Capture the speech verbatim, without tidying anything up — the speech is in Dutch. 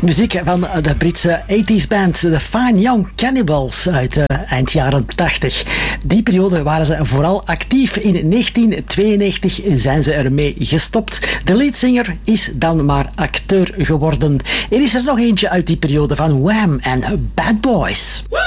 Muziek van de Britse tachtiger band The Fine Young Cannibals uit uh, eind jaren tachtig. Die periode waren ze vooral actief. In negentien tweeënnegentig zijn ze ermee gestopt. De leadzanger is dan maar acteur geworden. Er is er nog eentje uit die periode van Wham en Bad Boys.